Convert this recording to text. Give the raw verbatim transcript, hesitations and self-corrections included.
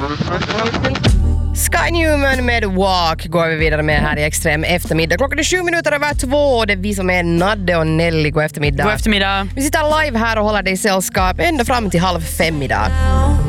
Sky Newman med Walk går vi vidare med här i Extrem eftermiddag. Klockan är sju minuter över två och det är vi som är Nadde och Nelly. God eftermiddag. God eftermiddag. Vi sitter live här och håller dig i sällskap ända fram till halv fem idag.